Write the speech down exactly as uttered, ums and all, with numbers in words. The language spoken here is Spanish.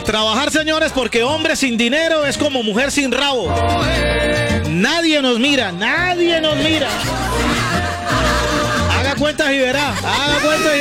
trabajar, señores, porque hombre sin dinero es como mujer sin rabo. Nadie nos mira, nadie nos mira. Haga cuentas y verá, haga cuentas y